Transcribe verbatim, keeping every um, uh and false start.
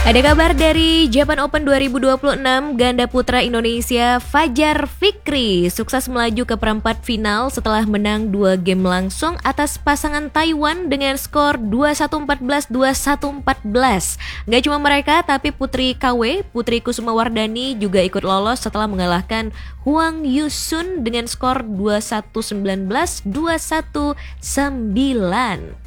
Ada kabar dari Japan Open dua ribu dua puluh enam, ganda putra Indonesia Fajar Fikri sukses melaju ke perempat final setelah menang dua game langsung atas pasangan Taiwan dengan skor dua satu empat belas dua satu empat belas. Gak cuma mereka, tapi putri K W, Putri Kusumawardhani juga ikut lolos setelah mengalahkan Huang Yusun dengan skor dua satu sembilan belas dua satu sembilan.